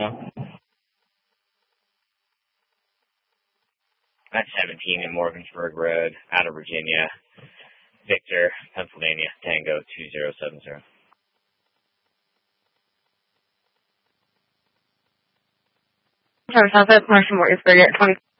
That's 17 in Morgansburg Road, out of Virginia. Victor, Pennsylvania, Tango 2070. Southwest Marshall Morgansburg at 20.